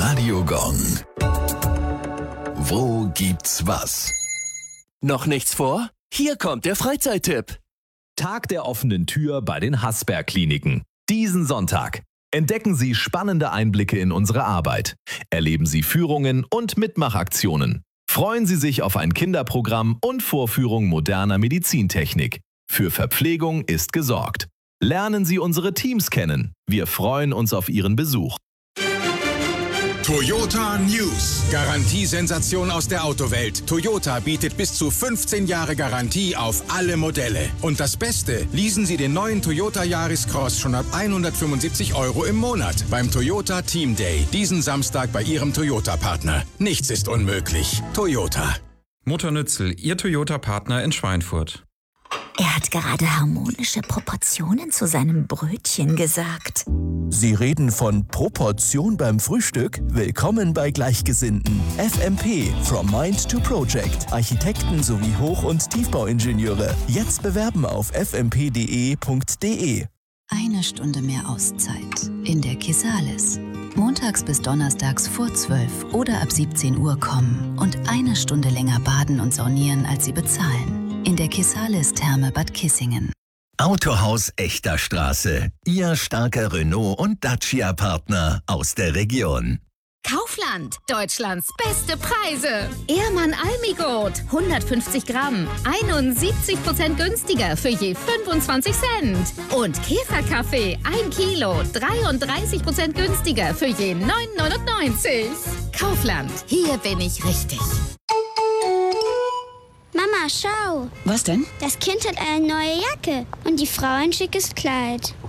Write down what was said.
Radio Gong. Wo gibt's was? Noch nichts vor? Hier kommt der Freizeittipp. Tag der offenen Tür bei den Hasberg-Kliniken. Diesen Sonntag. Entdecken Sie spannende Einblicke in unsere Arbeit. Erleben Sie Führungen und Mitmachaktionen. Freuen Sie sich auf ein Kinderprogramm und Vorführung moderner Medizintechnik. Für Verpflegung ist gesorgt. Lernen Sie unsere Teams kennen. Wir freuen uns auf Ihren Besuch. Toyota News. Garantiesensation aus der Autowelt. Toyota bietet bis zu 15 Jahre Garantie auf alle Modelle. Und das Beste, leasen Sie den neuen Toyota Yaris Cross schon ab 175 € im Monat beim Toyota Team Day. Diesen Samstag bei Ihrem Toyota-Partner. Nichts ist unmöglich. Toyota. Motor Nützel, Ihr Toyota-Partner in Schweinfurt. Er hat gerade harmonische Proportionen zu seinem Brötchen gesagt. Sie reden von Proportion beim Frühstück? Willkommen bei Gleichgesinnten. FMP, From Mind to Project. Architekten sowie Hoch- und Tiefbauingenieure. Jetzt bewerben auf fmp.de. Eine Stunde mehr Auszeit in der Kisalis. Montags bis donnerstags vor 12 oder ab 17 Uhr kommen und eine Stunde länger baden und saunieren, als Sie bezahlen. In der Kisalis Therme Bad Kissingen. Autohaus Echter Straße. Ihr starker Renault- und Dacia-Partner aus der Region. Kaufland, Deutschlands beste Preise. Ehrmann Almigurt, 150 Gramm, 71% günstiger für je 25 Cent. Und Käferkaffee, 1 Kilo, 33% günstiger für je 9,99 €. Kaufland, hier bin ich richtig. Mama, schau. Was denn? Das Kind hat eine neue Jacke und die Frau ein schickes Kleid.